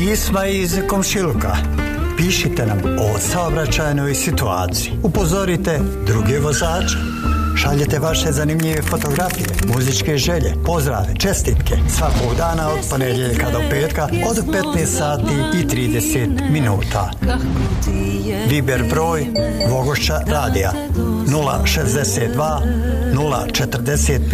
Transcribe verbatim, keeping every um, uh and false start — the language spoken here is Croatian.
pisma iz komšiluka. Pišite nam o saobraćajnoj situaciji. Upozorite druge vozače. Šaljete vaše zanimljive fotografije, muzičke želje, pozdrave, čestitke svakog dana od ponedjeljka do petka od petnaest sati i trideset minuta. Viber broj Vogošća radija nula šezdeset dva nula četrdeset pet